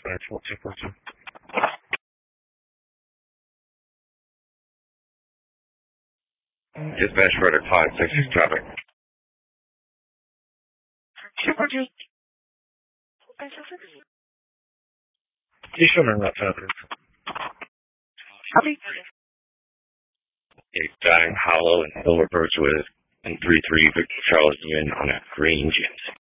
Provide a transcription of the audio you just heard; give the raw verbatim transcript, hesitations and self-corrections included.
five four two four two. Dispatch verdict five six six traffic. Super Jake. You should remember that traffic. Copy. It's Dying Hollow and Silver Birchwood and three three Victor Charles Win on a green James.